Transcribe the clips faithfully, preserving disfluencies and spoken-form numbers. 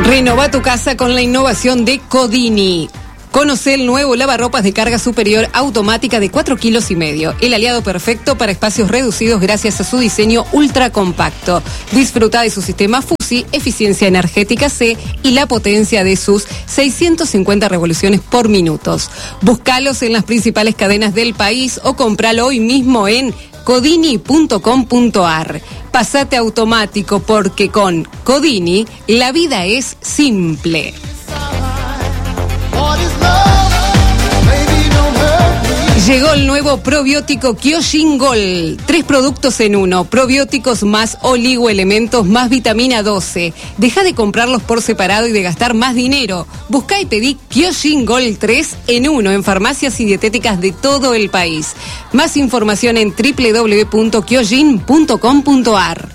Renova tu casa con la innovación de Codini. Conoce el nuevo lavarropas de carga superior automática de cuatro kilos y medio. El aliado perfecto para espacios reducidos gracias a su diseño ultra compacto. Disfruta de su sistema Fusi, eficiencia energética C y la potencia de sus seiscientas cincuenta revoluciones por minuto. Búscalos en las principales cadenas del país o compralo hoy mismo en codini punto com punto ar. Pasate automático porque con Codini la vida es simple. Llegó el nuevo probiótico Kyojin Gold. Tres productos en uno. Probióticos más oligoelementos más vitamina doce. Deja de comprarlos por separado y de gastar más dinero. Buscá y pedí Kyojin Gold tres en uno en farmacias y dietéticas de todo el país. Más información en doble u doble u doble u punto kyojin punto com punto ar.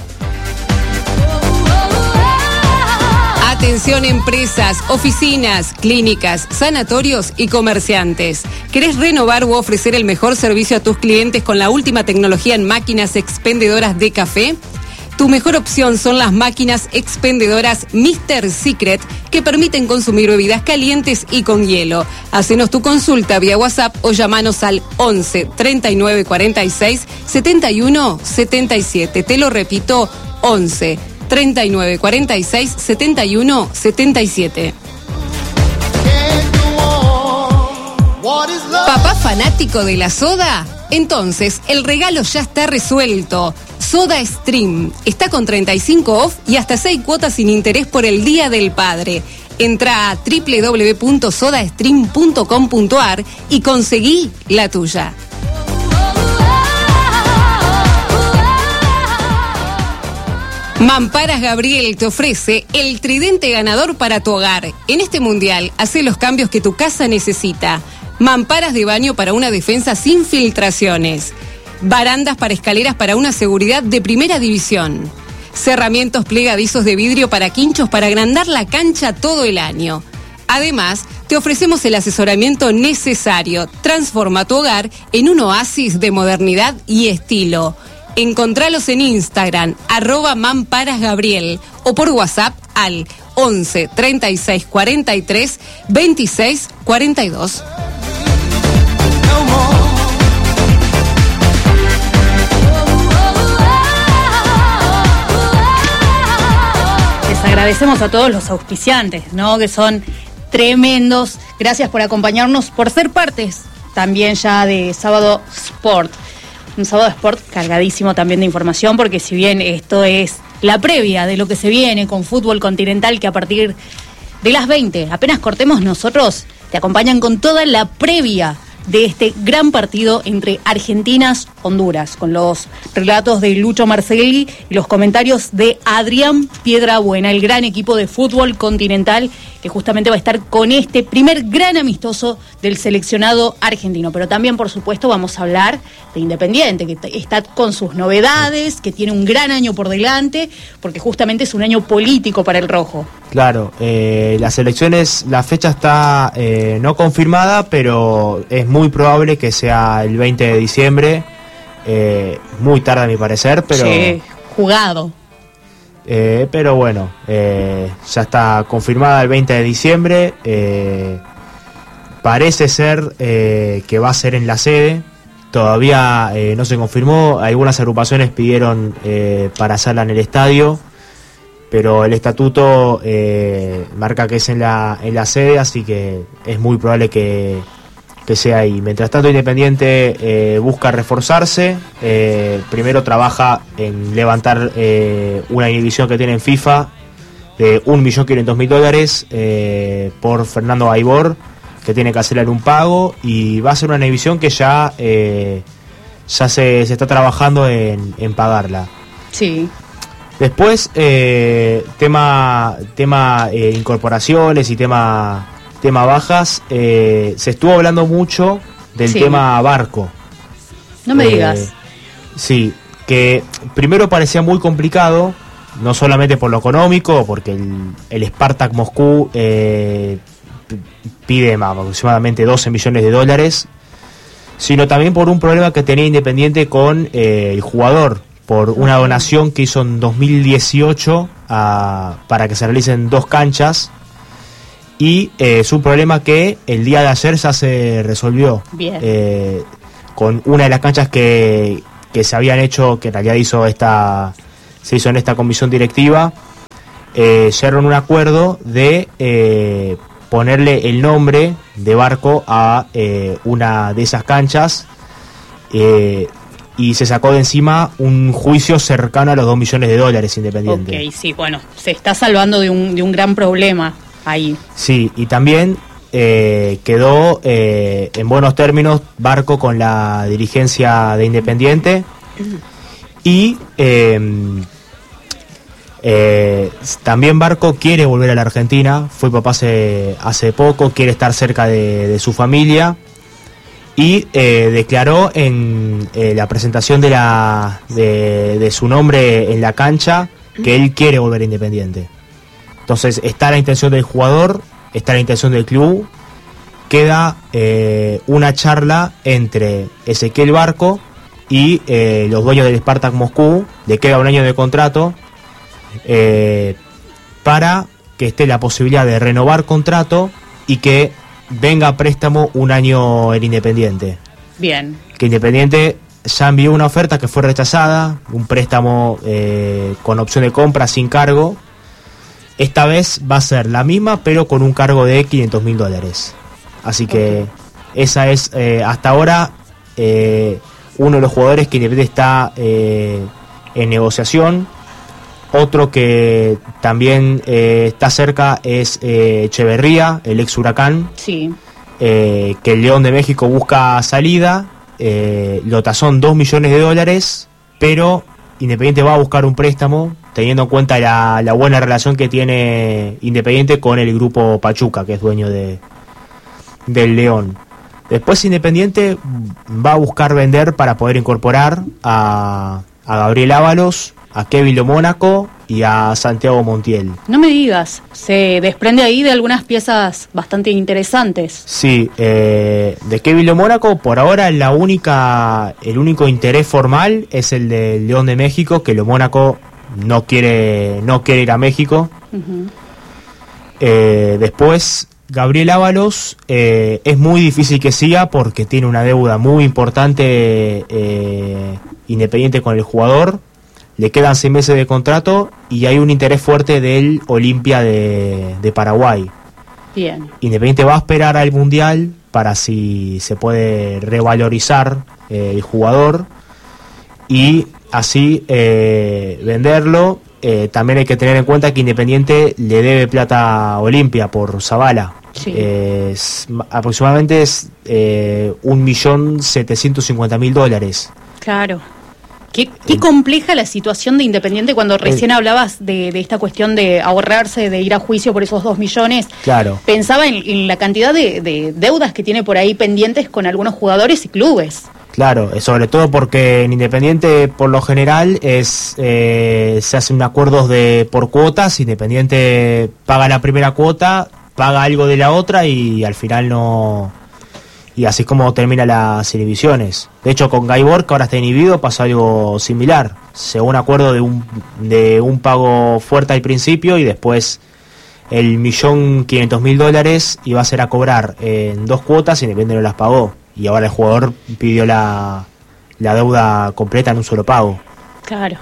Atención empresas, oficinas, clínicas, sanatorios y comerciantes. ¿Querés renovar u ofrecer el mejor servicio a tus clientes con la última tecnología en máquinas expendedoras de café? Tu mejor opción son las máquinas expendedoras míster Secret que permiten consumir bebidas calientes y con hielo. Hacenos tu consulta vía WhatsApp o llamanos al once treinta y nueve cuarenta y seis setenta y uno setenta y siete. Te lo repito, once treinta y nueve cuarenta y seis setenta y uno setenta y siete. ¿Papá fanático de la soda? Entonces, el regalo ya está resuelto. Soda Stream está con treinta y cinco off y hasta seis cuotas sin interés por el Día del Padre. Entra a doble u doble u doble u punto soda stream punto com punto ar y conseguí la tuya. Mamparas Gabriel te ofrece el tridente ganador para tu hogar. En este mundial, hace los cambios que tu casa necesita. Mamparas de baño para una defensa sin filtraciones. Barandas para escaleras para una seguridad de primera división. Cerramientos plegadizos de vidrio para quinchos para agrandar la cancha todo el año. Además, te ofrecemos el asesoramiento necesario. Transforma tu hogar en un oasis de modernidad y estilo. Encontralos en Instagram, arroba mamparasgabriel, o por WhatsApp al once treinta y seis cuarenta y tres veintiséis cuarenta y dos. Les agradecemos a todos los auspiciantes, ¿no? Que son tremendos. Gracias por acompañarnos, por ser partes también ya de Sábado Sport. Un Sábado Sport cargadísimo también de información, porque si bien esto es la previa de lo que se viene con fútbol continental, que a partir de las veinte, apenas cortemos nosotros, te acompañan con toda la previa de este gran partido entre Argentinas-Honduras, con los relatos de Lucho Marcelli y los comentarios de Adrián Piedrabuena, el gran equipo de fútbol continental que justamente va a estar con este primer gran amistoso del seleccionado argentino. Pero también, por supuesto, vamos a hablar de Independiente, que está con sus novedades, que tiene un gran año por delante, porque justamente es un año político para el rojo. Claro, eh, las elecciones, la fecha está eh, no confirmada, pero es muy probable que sea el veinte de diciembre, eh, muy tarde a mi parecer, pero... Sí, jugado. Eh, pero bueno, eh, ya está confirmada el veinte de diciembre, eh, parece ser eh, que va a ser en la sede, todavía eh, no se confirmó, algunas agrupaciones pidieron eh, para hacerla en el estadio, pero el estatuto eh, marca que es en la, en la sede, así que es muy probable que, que sea ahí. Mientras tanto, Independiente eh, busca reforzarse, eh, primero trabaja en levantar eh, una inhibición que tiene en FIFA de un millón quinientos mil dólares eh, por Fernando Aibor, que tiene que hacerle un pago, y va a ser una inhibición que ya, eh, ya se, se está trabajando en, en pagarla. Sí. Después, eh, tema, tema eh, incorporaciones y tema... tema bajas, eh, se estuvo hablando mucho del sí. tema Barco. No me eh, digas. Sí, que primero parecía muy complicado, no solamente por lo económico, porque el, el Spartak Moscú eh, pide más, aproximadamente doce millones de dólares, sino también por un problema que tenía Independiente con eh, el jugador, por una donación que hizo en dos mil dieciocho a, para que se realicen dos canchas. Y eh, es un problema que el día de ayer ya se resolvió. Bien. Eh, con una de las canchas que, que se habían hecho, que en realidad hizo esta, se hizo en esta comisión directiva, eh, llegaron a un acuerdo de eh, ponerle el nombre de Barco a eh, una de esas canchas, eh, y se sacó de encima un juicio cercano a los dos millones de dólares Independiente. Ok, sí, bueno, se está salvando de un, de un gran problema ahí. Sí, y también eh, quedó eh, en buenos términos Barco con la dirigencia de Independiente, y eh, eh, también Barco quiere volver a la Argentina, fue papá hace, hace poco, quiere estar cerca de, de su familia, y eh, declaró en eh, la presentación de, la, de, de su nombre en la cancha que él quiere volver a Independiente. Entonces está la intención del jugador, está la intención del club, queda eh, una charla entre Ezequiel Barco y eh, los dueños del Spartak Moscú, le queda un año de contrato, eh, para que esté la posibilidad de renovar contrato y que venga a préstamo un año en Independiente. Bien. Que Independiente ya envió una oferta que fue rechazada, un préstamo eh, con opción de compra sin cargo. Esta vez va a ser la misma, pero con un cargo de quinientos mil dólares. Así que okay. esa es, eh, hasta ahora, eh, uno de los jugadores que Independiente está eh, en negociación. Otro que también eh, está cerca es eh, Echeverría, el ex Huracán. Sí. Eh, que el León de México busca salida. Eh, lo tasó dos millones de dólares, pero Independiente va a buscar un préstamo, teniendo en cuenta la, la buena relación que tiene Independiente con el grupo Pachuca, que es dueño de del León. Después Independiente va a buscar vender para poder incorporar a, a Gabriel Ábalos, a Kevin Lo Mónaco y a Santiago Montiel. No me digas, se desprende ahí de algunas piezas bastante interesantes. Sí, eh, de Kevin Lo Mónaco por ahora la única, el único interés formal es el del León de México, que Lo Mónaco no quiere, no quiere ir a México. Uh-huh. Eh, después Gabriel Ábalos eh, es muy difícil que siga porque tiene una deuda muy importante eh, Independiente con el jugador. Le quedan seis meses de contrato y hay un interés fuerte del Olimpia de, de Paraguay. Bien. Independiente va a esperar al Mundial para si se puede revalorizar eh, el jugador y así eh, venderlo. Eh, también hay que tener en cuenta que Independiente le debe plata a Olimpia por Zavala. Sí. Eh, es, aproximadamente es eh, un millón setecientos cincuenta mil dólares. Claro. Qué, qué compleja la situación de Independiente cuando recién eh, hablabas de, de esta cuestión de ahorrarse, de ir a juicio por esos dos millones. Claro. Pensaba en, en la cantidad de, de deudas que tiene por ahí pendientes con algunos jugadores y clubes. Claro, sobre todo porque en Independiente por lo general es eh, se hacen acuerdos de por cuotas. Independiente paga la primera cuota, paga algo de la otra y al final no... Y así es como terminan las inhibiciones. De hecho, con Gaibor, que ahora está inhibido, pasó algo similar. Según un acuerdo de un, de un pago fuerte al principio y después el millón quinientos mil dólares iba a ser a cobrar en dos cuotas y Independiente no las pagó. Y ahora el jugador pidió la, la deuda completa en un solo pago. Claro.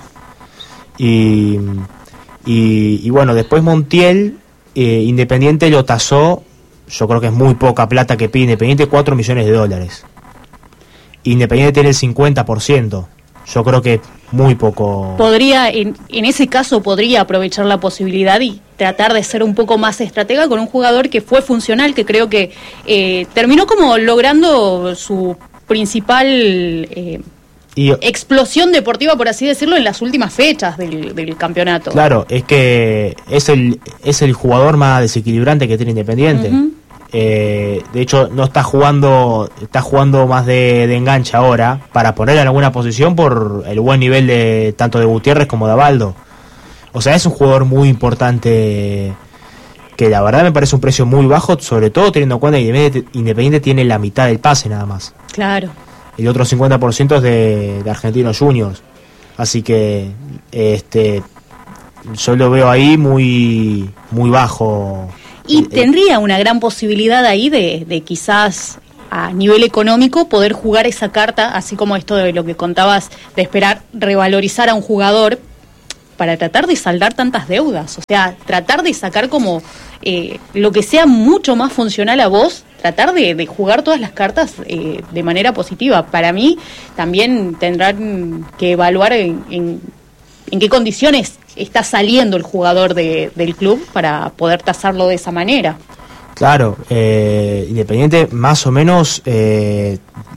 Y, y, y bueno, después Montiel, eh, Independiente lo tasó. Yo creo que es muy poca plata que pide Independiente, cuatro millones de dólares. Independiente tiene el cincuenta por ciento. Yo creo que muy poco. Podría, en, en ese caso, podría aprovechar la posibilidad y tratar de ser un poco más estratega con un jugador que fue funcional, que creo que eh, terminó como logrando su principal eh, y, explosión deportiva, por así decirlo, en las últimas fechas del, del campeonato. Claro, es que es el, es el jugador más desequilibrante que tiene Independiente. Uh-huh. Eh, de hecho no está jugando está jugando más de, de enganche ahora para poner en alguna posición por el buen nivel de tanto de Gutiérrez como de Abaldo. O sea, es un jugador muy importante que la verdad me parece un precio muy bajo, sobre todo teniendo en cuenta que Independiente, Independiente tiene la mitad del pase nada más. Claro. El otro cincuenta por ciento es de, de Argentinos Juniors. Así que este yo lo veo ahí muy muy bajo. Y tendría una gran posibilidad ahí de, de quizás a nivel económico poder jugar esa carta, así como esto de lo que contabas, de esperar revalorizar a un jugador para tratar de saldar tantas deudas, o sea, tratar de sacar como eh, lo que sea mucho más funcional a vos, tratar de, de jugar todas las cartas eh, de manera positiva. Para mí también tendrán que evaluar en, en, en qué condiciones está saliendo el jugador de, del club para poder tasarlo de esa manera. Claro, eh, Independiente más o menos, eh,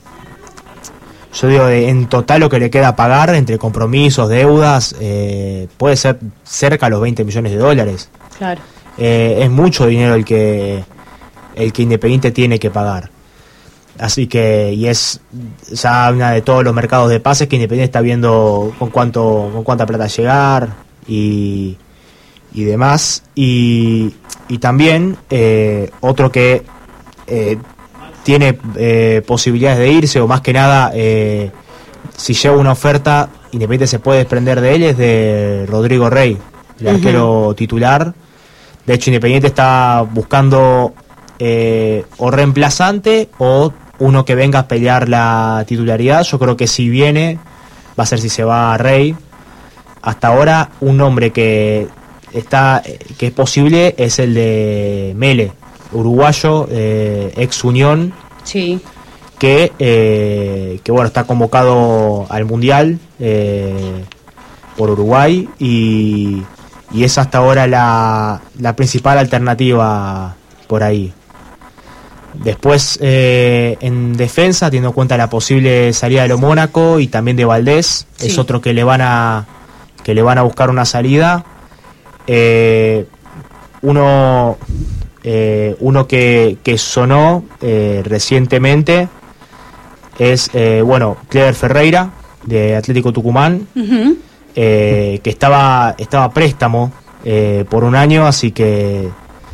yo digo, en total lo que le queda pagar entre compromisos, deudas, eh, puede ser cerca a los veinte millones de dólares. Claro. Eh, es mucho dinero el que el que Independiente tiene que pagar. Así que, y es ya una de todos los mercados de pases que Independiente está viendo con cuánto con cuánta plata llegar y, y demás. Y, y también eh, otro que eh, tiene eh, posibilidades de irse, o más que nada, eh, si lleva una oferta, Independiente se puede desprender de él, es de Rodrigo Rey, el uh-huh. arquero titular. De hecho, Independiente está buscando eh, o reemplazante o uno que venga a pelear la titularidad. Yo creo que si viene, va a ser si se va a Rey. Hasta ahora, un nombre que está que es posible es el de Mele, uruguayo, eh, ex Unión, sí. que eh, que bueno, está convocado al Mundial eh, por Uruguay y, y es hasta ahora la, la principal alternativa por ahí. Después eh, en defensa, teniendo en cuenta la posible salida de lo Mónaco y también de Valdés, sí. es otro que le van a que le van a buscar una salida. Eh, uno eh, uno que, que sonó eh, recientemente es eh, bueno Clever Ferreira de Atlético Tucumán, uh-huh. eh, que estaba estaba a préstamo eh, por un año, así que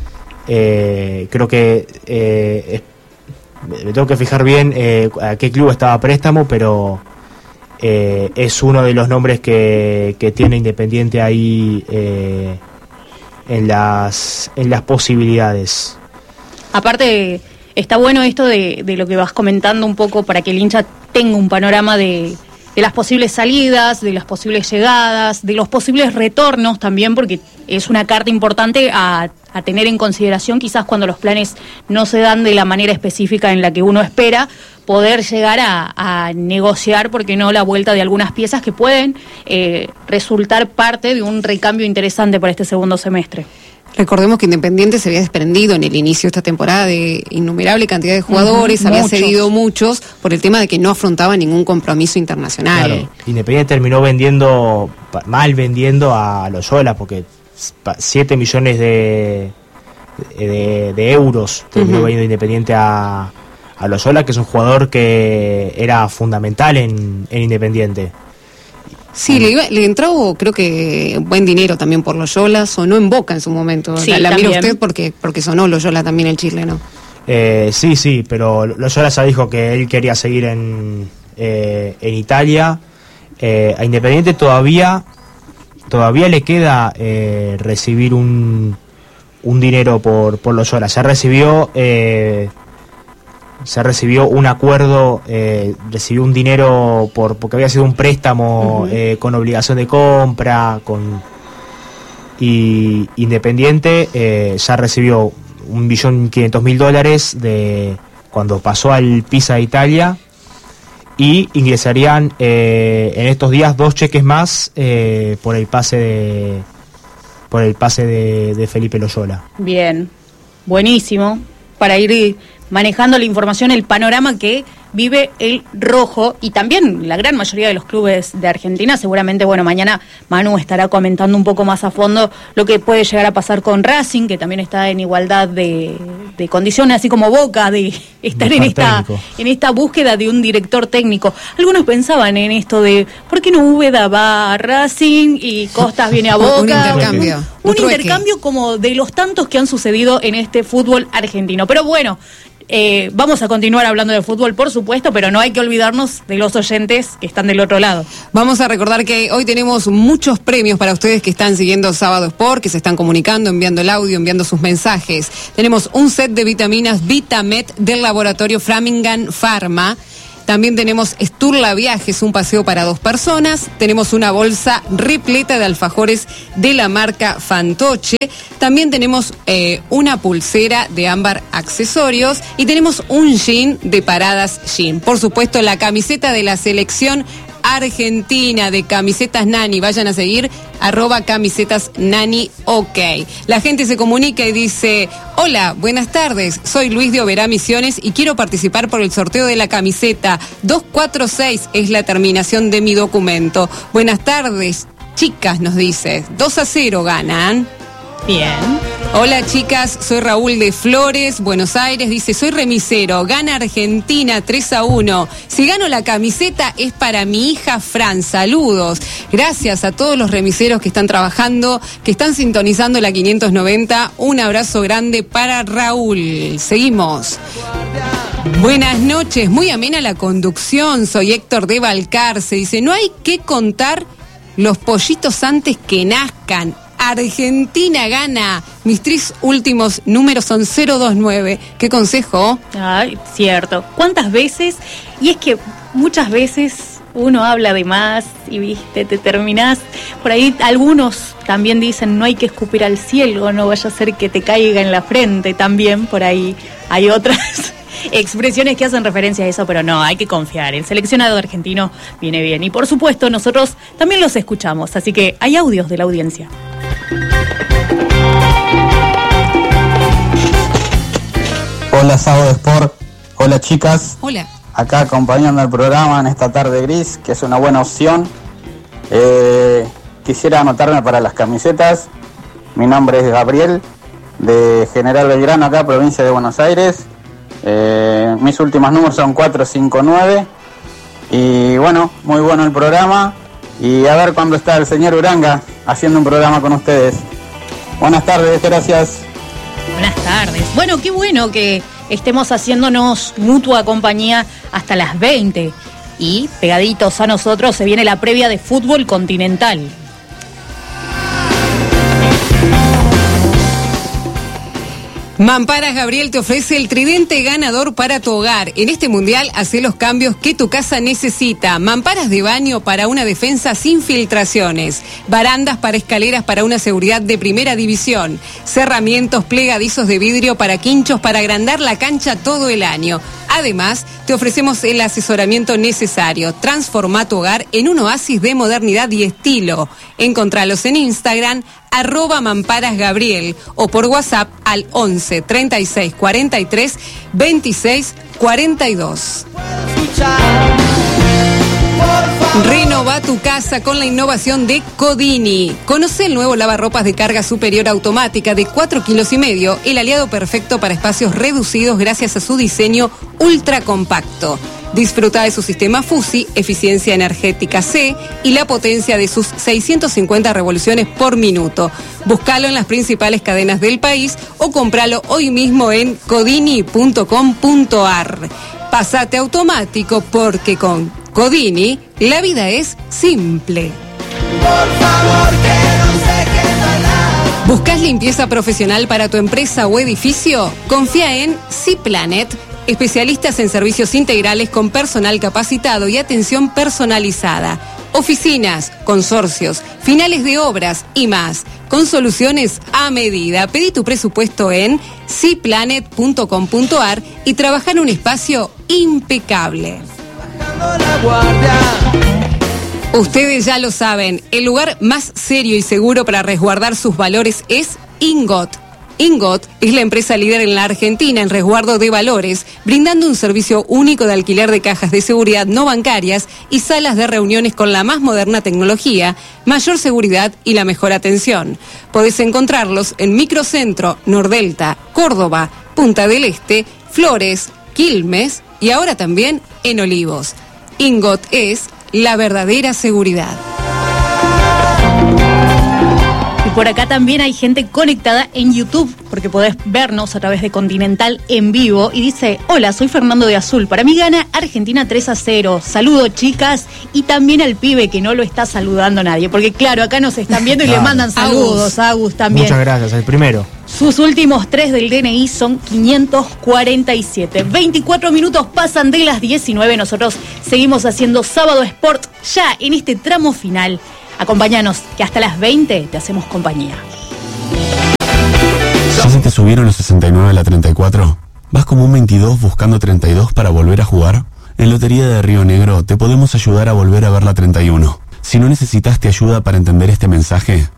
eh, creo que eh, es, me tengo que fijar bien eh, a qué club estaba a préstamo, pero Eh, es uno de los nombres que, que tiene Independiente ahí eh, en las en las posibilidades. Aparte, está bueno esto de, de lo que vas comentando un poco para que el hincha tenga un panorama de, de las posibles salidas, de las posibles llegadas, de los posibles retornos también, porque es una carta importante a, a tener en consideración quizás cuando los planes no se dan de la manera específica en la que uno espera, poder llegar a, a negociar, ¿por qué no?, la vuelta de algunas piezas que pueden eh, resultar parte de un recambio interesante para este segundo semestre. Recordemos que Independiente se había desprendido en el inicio de esta temporada de innumerable cantidad de jugadores, uh-huh, había muchos. cedido muchos por el tema de que no afrontaba ningún compromiso internacional. Claro, Independiente terminó vendiendo, mal vendiendo a Loyola, porque siete millones de, de, de euros terminó uh-huh. vendiendo Independiente a, a Loyola, que es un jugador que era fundamental en, en Independiente. Sí, le, iba, le entró creo que buen dinero también por Loyola, sonó en Boca en su momento. Sí, la la mira usted porque porque sonó Loyola también el chileno. Eh, sí, sí, pero Loyola ya dijo que él quería seguir en, eh, en Italia. Eh, a Independiente todavía todavía le queda eh, recibir un, un dinero por, por Loyola. Ya recibió... Eh, se recibió un acuerdo, eh, recibió un dinero por porque había sido un préstamo uh-huh. eh, con obligación de compra, con y Independiente eh, ya recibió un billón quinientos mil dólares de cuando pasó al Pisa de Italia, y ingresarían eh, en estos días dos cheques más eh, por el pase de por el pase de, de Felipe Loyola. Bien, buenísimo para ir manejando la información, el panorama que vive el rojo y también la gran mayoría de los clubes de Argentina. Seguramente, bueno, mañana Manu estará comentando un poco más a fondo lo que puede llegar a pasar con Racing, que también está en igualdad de, de condiciones, así como Boca, de estar en esta, en esta búsqueda de un director técnico. Algunos pensaban en esto de, ¿por qué no Úbeda va a Racing y Costas viene a Boca? Un intercambio. Un, un intercambio como de los tantos que han sucedido en este fútbol argentino. Pero bueno, Eh, vamos a continuar hablando de fútbol, por supuesto, pero no hay que olvidarnos de los oyentes que están del otro lado. Vamos a recordar que hoy tenemos muchos premios para ustedes que están siguiendo Sábado Sport, que se están comunicando, enviando el audio, enviando sus mensajes. Tenemos un set de vitaminas Vitamet del laboratorio Framingham Pharma. También tenemos Sturla Viajes, un paseo para dos personas. Tenemos una bolsa repleta de alfajores de la marca Fantoche. También tenemos eh, una pulsera de Ámbar Accesorios. Y tenemos un jean de Paradas Jean. Por supuesto, la camiseta de la selección argentina de Camisetas Nani. Vayan a seguir arroba Camisetas Nani OK. La gente se comunica y dice: hola, buenas tardes, soy Luis de Oberá Misiones y quiero participar por el sorteo de la camiseta. dos cuatro seis es la terminación de mi documento. Buenas tardes, chicas, nos dice. dos a cero ganan. Bien. Hola chicas, soy Raúl de Flores, Buenos Aires, dice, soy remisero, gana Argentina tres a uno. Si gano la camiseta es para mi hija Fran, saludos. Gracias a todos los remiseros que están trabajando, que están sintonizando la quinientos noventa. Un abrazo grande para Raúl. Seguimos. Buenas noches, muy amena la conducción, soy Héctor de Balcarce, dice, no hay que contar los pollitos antes que nazcan. Argentina gana. Mis tres últimos números son cero dos nueve. ¿Qué consejo? Ay, cierto. ¿Cuántas veces? Y es que muchas veces uno habla de más y viste, te terminás. Por ahí algunos también dicen no hay que escupir al cielo, no vaya a ser que te caiga en la frente también. Por ahí hay otras expresiones que hacen referencia a eso, pero no, hay que confiar. El seleccionado argentino viene bien. Y por supuesto nosotros también los escuchamos, así que hay audios de la audiencia. Hola Sábado Sport, hola chicas. Hola. Acá acompañando el programa en esta tarde gris, que es una buena opción. Eh, quisiera anotarme para las camisetas. Mi nombre es Gabriel, de General Belgrano, acá, provincia de Buenos Aires. Eh, mis últimos números son cuatro cinco nueve. Y bueno, muy bueno el programa. Y a ver cuándo está el señor Uranga haciendo un programa con ustedes. Buenas tardes, gracias. Buenas tardes. Bueno, qué bueno que estemos haciéndonos mutua compañía hasta las veinte. Y pegaditos a nosotros se viene la previa de fútbol continental. Mamparas Gabriel te ofrece el tridente ganador para tu hogar. En este mundial, hace los cambios que tu casa necesita. Mamparas de baño para una defensa sin filtraciones. Barandas para escaleras para una seguridad de primera división. Cerramientos plegadizos de vidrio para quinchos para agrandar la cancha todo el año. Además, te ofrecemos el asesoramiento necesario. Transforma tu hogar en un oasis de modernidad y estilo. Encontralos en Instagram, arroba Mamparas Gabriel, o por WhatsApp al once treinta y seis cuarenta y tres veintiséis cuarenta y dos. Renova tu casa con la innovación de Codini. Conoce el nuevo lavarropas de carga superior automática de cuatro kilos y medio, el aliado perfecto para espacios reducidos gracias a su diseño ultra compacto. Disfruta de su sistema Fusi, eficiencia energética C y la potencia de sus seiscientas cincuenta revoluciones por minuto. Búscalo en las principales cadenas del país o cómpralo hoy mismo en codini punto com punto ar. Pásate automático porque con Codini la vida es simple. Por favor, que no se quede nada. ¿Buscas limpieza profesional para tu empresa o edificio? Confía en C-Planet. Especialistas en servicios integrales con personal capacitado y atención personalizada. Oficinas, consorcios, finales de obras y más. Con soluciones a medida. Pedí tu presupuesto en c planet punto com punto ar y trabaja en un espacio impecable. Ustedes ya lo saben, el lugar más serio y seguro para resguardar sus valores es Ingot. Ingot es la empresa líder en la Argentina en resguardo de valores, brindando un servicio único de alquiler de cajas de seguridad no bancarias y salas de reuniones con la más moderna tecnología, mayor seguridad y la mejor atención. Podés encontrarlos en Microcentro, Nordelta, Córdoba, Punta del Este, Flores, Quilmes y ahora también en Olivos. Ingot es la verdadera seguridad. por acá también hay gente conectada en YouTube, porque podés vernos a través de Continental en vivo. Y dice, hola, soy Fernando de Azul. Para mí gana Argentina tres a cero. Saludo, chicas. Y también al pibe que no lo está saludando nadie. Porque claro, acá nos están viendo y claro. le mandan saludos. A Agus también. Muchas gracias, el primero. Sus últimos tres del D N I son quinientos cuarenta y siete. veinticuatro minutos pasan de las diecinueve. Nosotros seguimos haciendo Sábado Sport ya en este tramo final. Acompáñanos, que hasta las veinte te hacemos compañía. ¿Ya se te subieron los sesenta y nueve a la treinta y cuatro? ¿Vas como un veintidós buscando treinta y dos para volver a jugar? En Lotería de Río Negro te podemos ayudar a volver a ver la treinta y uno. Si no necesitaste ayuda para entender este mensaje,